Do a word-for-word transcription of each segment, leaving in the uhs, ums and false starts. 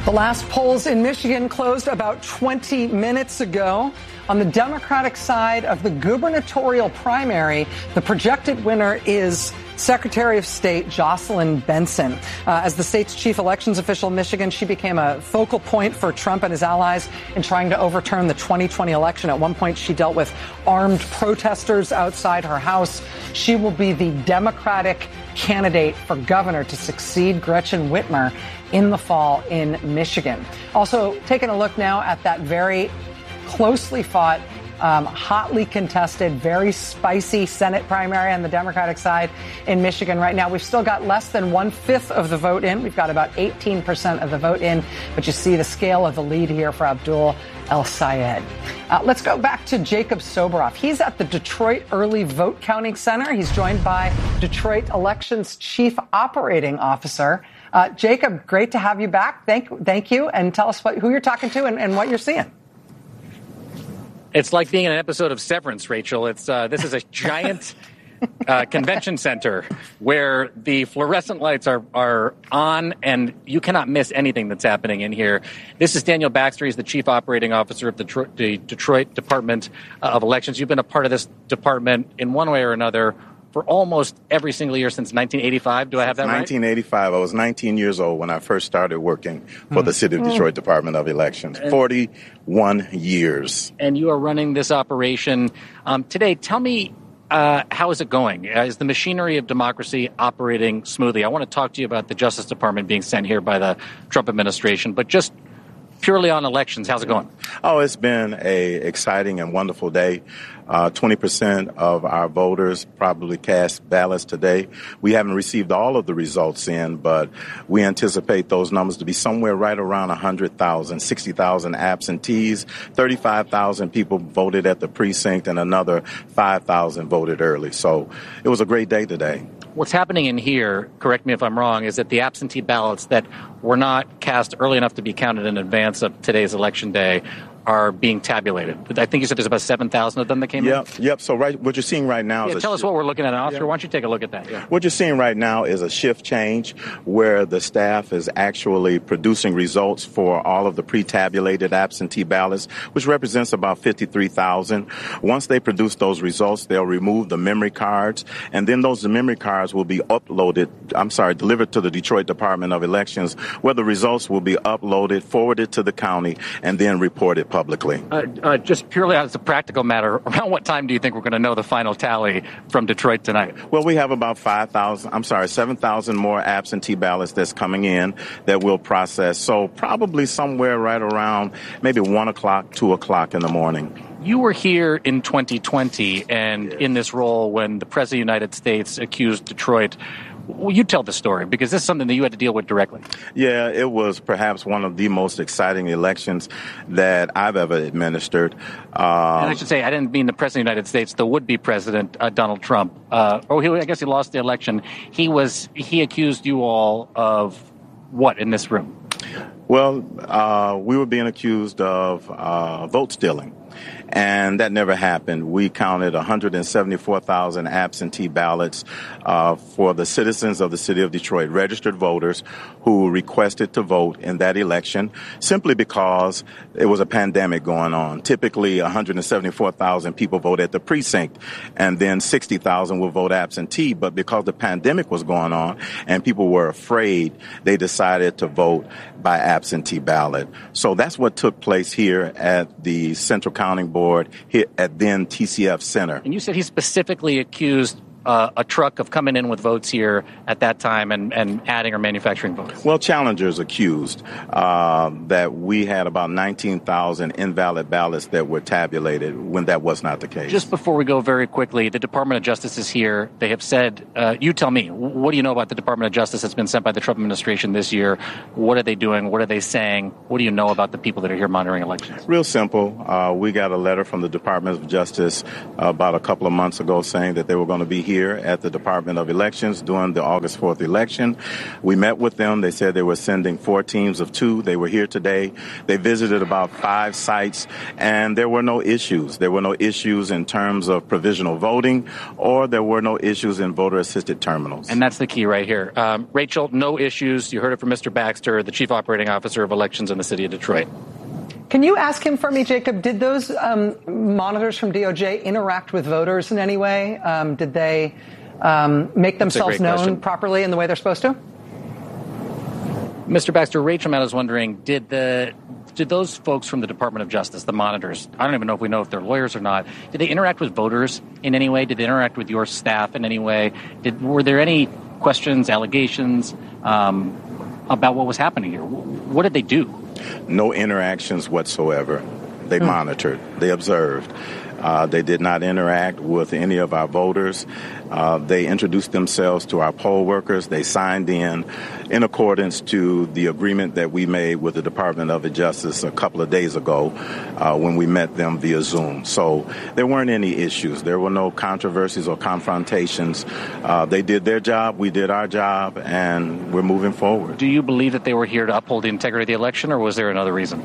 The last polls in Michigan closed about twenty minutes ago. On the Democratic side of the gubernatorial primary, the projected winner is Secretary of State Jocelyn Benson. Uh, as the state's chief elections official in Michigan, she became a focal point for Trump and his allies in trying to overturn the twenty twenty election. At one point, she dealt with armed protesters outside her house. She will be the Democratic candidate for governor to succeed Gretchen Whitmer in the fall in Michigan. Also, taking a look now at that very closely fought, um, hotly contested, very spicy Senate primary on the Democratic side in Michigan right now. We've still got less than one-fifth of the vote in. We've got about eighteen percent of the vote in, but you see the scale of the lead here for Abdul El-Sayed. Uh, let's go back to Jacob Soboroff. He's at the Detroit Early Vote Counting Center. He's joined by Detroit Elections Chief Operating Officer. Uh, Jacob, great to have you back. Thank, thank you. And tell us what, who you're talking to and, and what you're seeing. It's like being in an episode of Severance, Rachel. It's uh, this is a giant uh, convention center where the fluorescent lights are, are on, and you cannot miss anything that's happening in here. This is Daniel Baxter. He's the Chief Operating Officer of the Detroit, the Detroit Department of Elections. You've been a part of this department in one way or another for almost every single year since nineteen eighty-five. Do I have that right? nineteen eighty-five. I was nineteen years old when I first started working for mm. the City of Detroit mm. Department of Elections. And, forty-one years. And you are running this operation. Um, today, tell me, uh, how is it going? Uh, is the machinery of democracy operating smoothly? I want to talk to you about the Justice Department being sent here by the Trump administration, but just purely on elections, how's it going? Oh, it's been a exciting and wonderful day. Uh, twenty percent of our voters probably cast ballots today. We haven't received all of the results in, but we anticipate those numbers to be somewhere right around one hundred thousand, sixty thousand absentees, thirty-five thousand people voted at the precinct, and another five thousand voted early. So it was a great day today. What's happening in here, correct me if I'm wrong, is that the absentee ballots that were not cast early enough to be counted in advance of today's election day are being tabulated. I think you said there's about seven thousand of them that came yep, in? Yep, so right, what you're seeing right now yeah, is... Tell a us sh- what we're looking at. Officer, yeah. why don't you take a look at that? Yeah. What you're seeing right now is a shift change where the staff is actually producing results for all of the pre-tabulated absentee ballots, which represents about fifty-three thousand. Once they produce those results, they'll remove the memory cards, and then those memory cards will be uploaded, I'm sorry, delivered to the Detroit Department of Elections, where the results will be uploaded, forwarded to the county, and then reported publicly. Uh, Uh, just purely as a practical matter, around what time do you think we're going to know the final tally from Detroit tonight? Well, we have about five thousand, I'm sorry, seven thousand more absentee ballots that's coming in that we'll process. So probably somewhere right around maybe one o'clock, two o'clock in the morning. You were here in twenty twenty and in this role when the President of the United States accused Detroit. Well, you tell the story, because this is something that you had to deal with directly. Yeah, it was perhaps one of the most exciting elections that I've ever administered. Um, and I should say, I didn't mean the President of the United States, the would-be President, uh, Donald Trump. Uh, oh, he, I guess he lost the election. He was, he accused you all of what in this room? Well, uh, we were being accused of uh, vote stealing. And that never happened. We counted one hundred seventy-four thousand absentee ballots uh, for the citizens of the city of Detroit, registered voters who requested to vote in that election simply because it was a pandemic going on. Typically, one hundred seventy-four thousand people vote at the precinct, and then sixty thousand will vote absentee. But because the pandemic was going on and people were afraid, they decided to vote by absentee ballot. So that's what took place here at the Central Counting Board here at then T C F Center. And you said he specifically accused uh, a truck of coming in with votes here at that time and, and adding or manufacturing votes. Well, challengers accused uh, that we had about nineteen thousand invalid ballots that were tabulated when that was not the case. Just before we go very quickly, the Department of Justice is here. They have said, uh, you tell me, what do you know about the Department of Justice that's been sent by the Trump administration this year? What are they doing? What are they saying? What do you know about the people that are here monitoring elections? Real simple. Uh, we got a letter from the Department of Justice uh, about a couple of months ago saying that they were going to be here here at the Department of Elections during the August fourth election. We met with them. They said they were sending four teams of two. They were here today. They visited about five sites, and there were no issues. There were no issues in terms of provisional voting, or there were no issues in voter-assisted terminals. And that's the key right here. Um, Rachel, no issues. You heard it from Mister Baxter, the Chief Operating Officer of Elections in the city of Detroit. Can you ask him for me, Jacob, did those um, monitors from D O J interact with voters in any way? Um, did they um, make themselves known question. properly in the way they're supposed to? Mister Baxter, Rachel Maddow is wondering, did the did those folks from the Department of Justice, the monitors, I don't even know if we know if they're lawyers or not, did they interact with voters in any way? Did they interact with your staff in any way? Did, were there any questions, allegations um, about what was happening here? What did they do? No interactions whatsoever. They hmm. monitored. They observed. Uh, they did not interact with any of our voters. Uh, they introduced themselves to our poll workers. They signed in in accordance to the agreement that we made with the Department of Justice a couple of days ago uh, when we met them via Zoom. So there weren't any issues. There were no controversies or confrontations. Uh, they did their job. We did our job, and we're moving forward. Do you believe that they were here to uphold the integrity of the election, or was there another reason?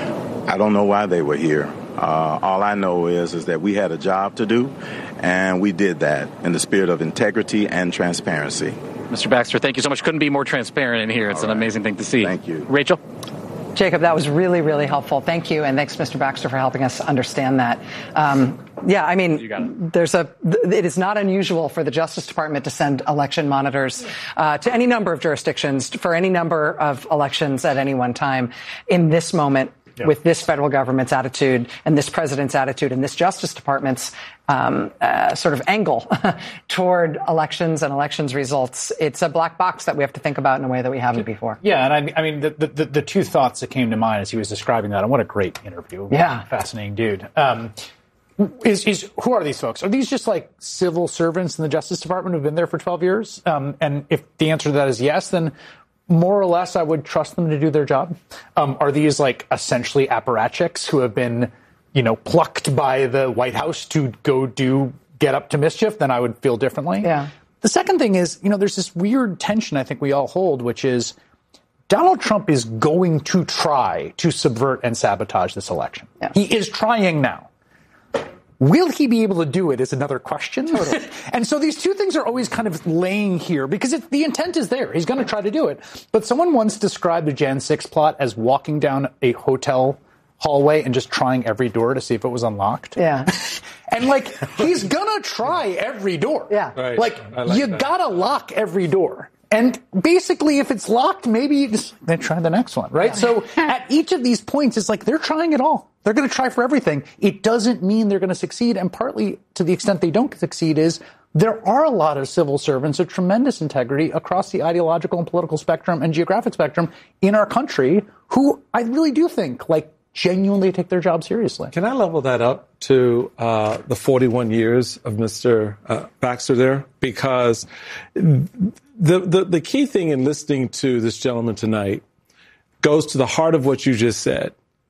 I don't know why they were here. Uh, all I know is is that we had a job to do, and we did that in the spirit of integrity and transparency. Mister Baxter, thank you so much. Couldn't be more transparent in here. It's all an right. amazing thing to see. Thank you. Rachel? Jacob, that was really, really helpful. Thank you. And thanks, Mister Baxter, for helping us understand that. Um, yeah, I mean, there's a, it is not unusual for the Justice Department to send election monitors uh, to any number of jurisdictions for any number of elections at any one time. In this moment, yeah. with this federal government's attitude and this president's attitude and this Justice Department's um, uh, sort of angle toward elections and elections results, it's a black box that we have to think about in a way that we haven't before. Yeah, and I, I mean, the, the, the two thoughts that came to mind as he was describing that, and what a great interview. Yeah. Fascinating dude. Um, is, is who are these folks? Are these just like civil servants in the Justice Department who've been there for twelve years? Um, and if the answer to that is yes, then more or less, I would trust them to do their job. Um, are these like essentially apparatchiks who have been, you know, plucked by the White House to go do, get up to mischief? Then I would feel differently. Yeah. The second thing is, you know, there's this weird tension I think we all hold, which is Donald Trump is going to try to subvert and sabotage this election. Yeah. He is trying now. Will he be able to do it is another question. Totally. And so these two things are always kind of laying here because it, the intent is there. He's going to try to do it. But someone once described the January sixth plot as walking down a hotel hallway and just trying every door to see if it was unlocked. Yeah. And like, he's going to try every door. Yeah. Right. Like, like, you got to lock every door. And basically, if it's locked, maybe you just then try the next one, right? Yeah. So at each of these points, it's like they're trying it all. They're going to try for everything. It doesn't mean they're going to succeed. And partly to the extent they don't succeed is there are a lot of civil servants of tremendous integrity across the ideological and political spectrum and geographic spectrum in our country who I really do think like genuinely take their job seriously. Can I level that up to uh, the forty-one years of Mister Uh, Baxter there? Because the, the the key thing in listening to this gentleman tonight goes to the heart of what you just said.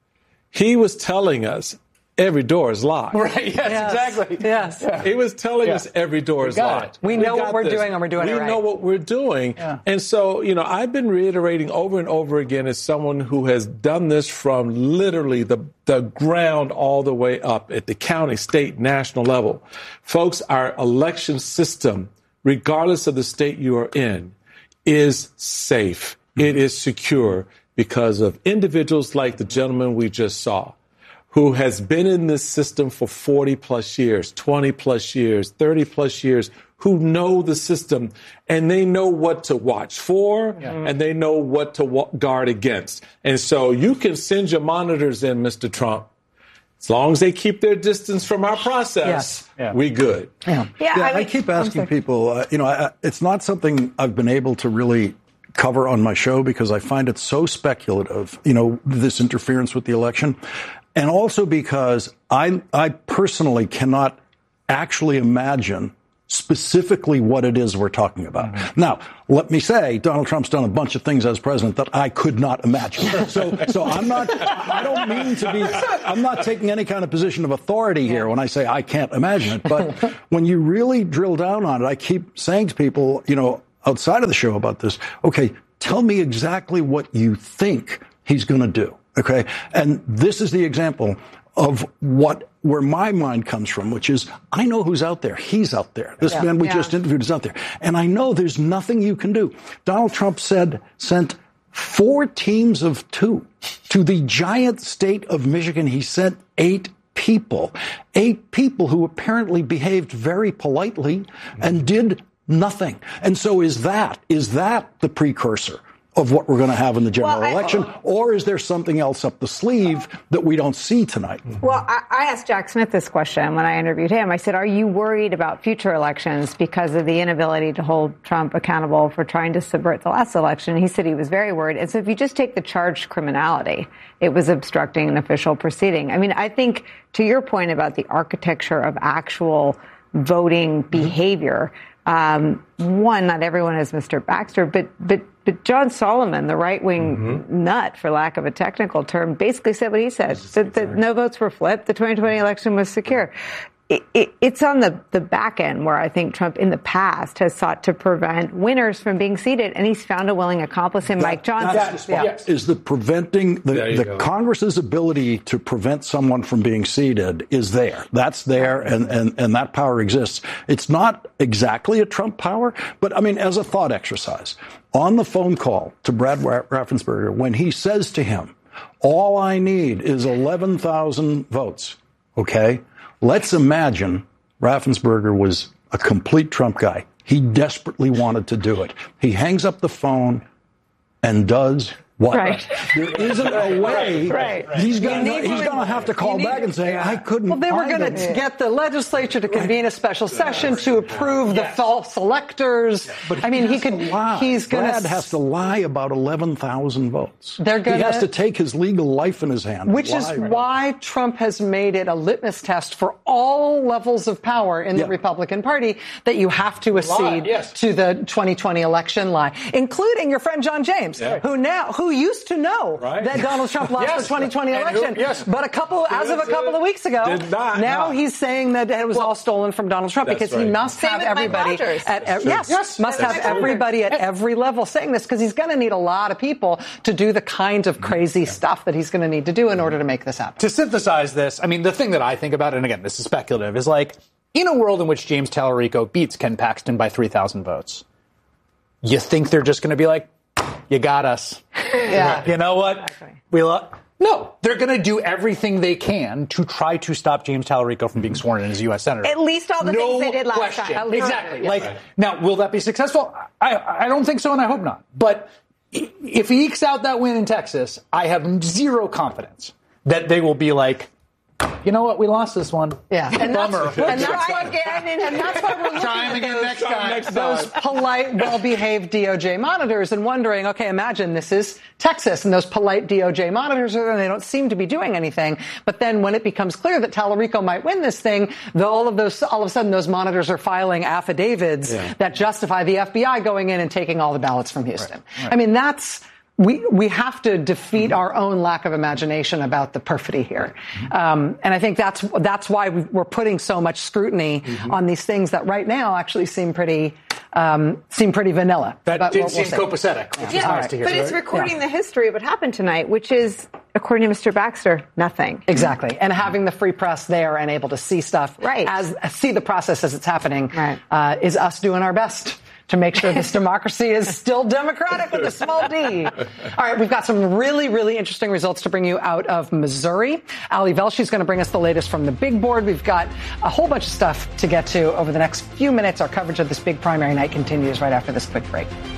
He was telling us every door is locked. Right, yes, yes. exactly. Yes. Yeah. He was telling yeah. us every door we is locked. It. We know we what we're this. doing and we're doing we it right. We know what we're doing. Yeah. And so, you know, I've been reiterating over and over again as someone who has done this from literally the, the ground all the way up at the county, state, national level. Folks, our election system, regardless of the state you are in, is safe. It is secure because of individuals like the gentleman we just saw, who has been in this system for forty plus years, twenty plus years, thirty plus years, who know the system and they know what to watch for yeah. and they know what to wa- guard against. And so you can send your monitors in, Mister Trump. As long as they keep their distance from our process, yes. yeah. we good. Yeah, yeah, yeah I, I keep asking people, uh, you know, I, it's not something I've been able to really cover on my show because I find it so speculative, you know, this interference with the election. And also because I, I personally cannot actually imagine specifically what it is we're talking about. Mm-hmm. Now, let me say, Donald Trump's done a bunch of things as president that I could not imagine. So, so I'm not, I don't mean to be, I'm not taking any kind of position of authority here when I say I can't imagine it. But when you really drill down on it, I keep saying to people, you know, outside of the show about this, okay, tell me exactly what you think he's going to do. Okay. And this is the example of what, where my mind comes from, which is, I know who's out there. He's out there. This yeah, man we yeah. just interviewed is out there. And I know there's nothing you can do. Donald Trump said, sent four teams of two to the giant state of Michigan. He sent eight people, eight people who apparently behaved very politely and did nothing. And so is that, is that the precursor of what we're going to have in the general well, I, election, or is there something else up the sleeve that we don't see tonight? Well, I, I asked Jack Smith this question when I interviewed him. I said, are you worried about future elections because of the inability to hold Trump accountable for trying to subvert the last election? He said he was very worried. And so if you just take the charged criminality, it was obstructing an official proceeding. I mean, I think to your point about the architecture of actual voting behavior, um, one, not everyone is Mister Baxter, but, but, But John Solomon, the right-wing mm-hmm. nut, for lack of a technical term, basically said what he said, that, that no votes were flipped, the twenty twenty election was secure. It, it, it's on the, the back end where I think Trump in the past has sought to prevent winners from being seated, and he's found a willing accomplice in that, Mike Johnson. That's yeah. yes. Is the preventing, the, the Congress's ability to prevent someone from being seated is there. That's there, and, and, and that power exists. It's not exactly a Trump power, but I mean, as a thought exercise, on the phone call to Brad Raffensperger, when he says to him, all I need is eleven thousand votes, okay? Let's imagine Raffensperger was a complete Trump guy. He desperately wanted to do it. He hangs up the phone and does what? Right. There isn't a way. Right. Right. He's going to have to call back and say, I couldn't Well, they were going to get the legislature to convene a special session to approve the yes. false electors. But I mean, he could, lie. he's going to. Brad has to lie about eleven thousand votes. They're gonna, he has to take his legal life in his hand. Which is why Trump has made it a litmus test for all levels of power in the yeah. Republican Party that you have to accede yes. to the twenty twenty election lie, including your friend John James, yeah. who now, who used to know right. that Donald Trump lost yes. the twenty twenty election. Who, yes. But a couple, as of a couple of weeks ago, did not, now no. he's saying that it was well, all stolen from Donald Trump because right. he must Same have everybody at every, yes, yes, must have everybody at every level saying this because he's going to need a lot of people to do the kind of crazy yeah. stuff that he's going to need to do in order to make this happen. To synthesize this, I mean, the thing that I think about, and again, this is speculative, is like, in a world in which James Tallarico beats Ken Paxton by three thousand votes, you think they're just going to be like, you got us. Yeah. You know what? Exactly. We lo- No, they're going to do everything they can to try to stop James Tallarico from being sworn in as a U S Senator. At least all the no things they did last question. time. Exactly. Yes. Like, right. Now, will that be successful? I, I don't think so, and I hope not. But if he ekes out that win in Texas, I have zero confidence that they will be like, you know what? We lost this one. Yeah. And Bummer. That's, and, that's why, again, and that's why we're looking Try at again those, next time. Next those polite, well-behaved D O J monitors and wondering, okay, imagine this is Texas and those polite D O J monitors are there and they don't seem to be doing anything. But then when it becomes clear that Tallarico might win this thing, the, all of those, all of a sudden those monitors are filing affidavits yeah. that justify the F B I going in and taking all the ballots from Houston. Right. Right. I mean, that's, We we have to defeat our own lack of imagination about the perfidy here, um, and I think that's that's why we're putting so much scrutiny mm-hmm. on these things that right now actually seem pretty um, seem pretty vanilla. That but did we'll, seem we'll copacetic, which yeah, is nice to hear. But it's right? recording yeah. the history of what happened tonight, which is, according to Mister Baxter, nothing. Exactly, and having the free press there and able to see stuff, right. as see the process as it's happening, right. uh, is us doing our best to make sure this democracy is still democratic with a small d. All right, we've got some really, really interesting results to bring you out of Missouri. Ali Velshi is going to bring us the latest from the big board. We've got a whole bunch of stuff to get to over the next few minutes. Our coverage of this big primary night continues right after this quick break.